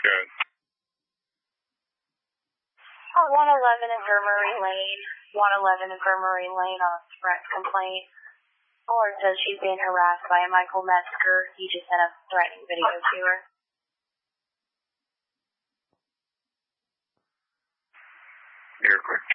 Good. 111 Infirmary Lane. 111 Infirmary Lane on a threat complaint. Caller says she's being harassed by Michael Metzger. He just sent a threatening video to her. You're quick.